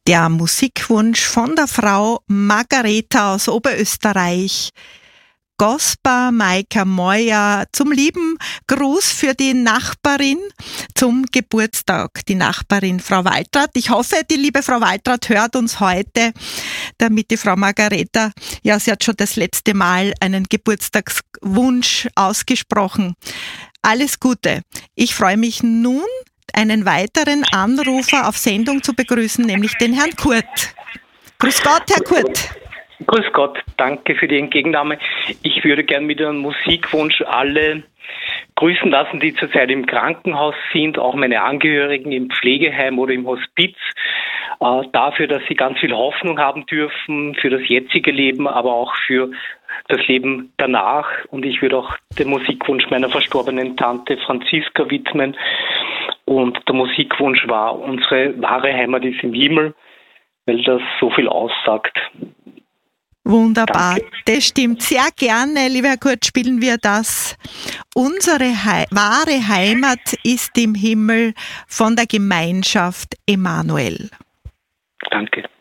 Der Musikwunsch von der Frau Margareta aus Oberösterreich. Gospa Maika Moja zum lieben Gruß für die Nachbarin zum Geburtstag, die Nachbarin Frau Waltrath. Ich hoffe, die liebe Frau Waltrath hört uns heute, damit die Frau Margareta, ja, sie hat schon das letzte Mal einen Geburtstagswunsch ausgesprochen. Alles Gute. Ich freue mich nun, einen weiteren Anrufer auf Sendung zu begrüßen, nämlich den Herrn Kurt. Grüß Gott, Herr Kurt. Grüß Gott, danke für die Entgegennahme. Ich würde gern mit einem Musikwunsch alle grüßen lassen, die zurzeit im Krankenhaus sind, auch meine Angehörigen im Pflegeheim oder im Hospiz, dafür, dass sie ganz viel Hoffnung haben dürfen für das jetzige Leben, aber auch für das Leben danach. Und ich würde auch den Musikwunsch meiner verstorbenen Tante Franziska widmen. Und der Musikwunsch war, unsere wahre Heimat ist im Himmel, weil das so viel aussagt. Wunderbar, Danke. Das stimmt. Sehr gerne, lieber Herr Kurt, spielen wir das. Unsere wahre Heimat ist im Himmel von der Gemeinschaft Emanuel. Danke.